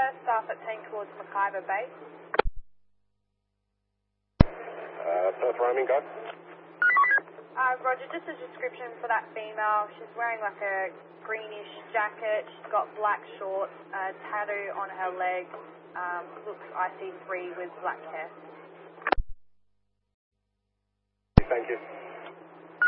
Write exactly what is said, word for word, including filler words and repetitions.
Roger, staff at ten towards McIver Base. Uh, Perth roaming, go. Uh, Roger, just a description for that female. She's wearing like a greenish jacket. She's got black shorts, a tattoo on her leg. Um, looks I C three with black hair. Thank you.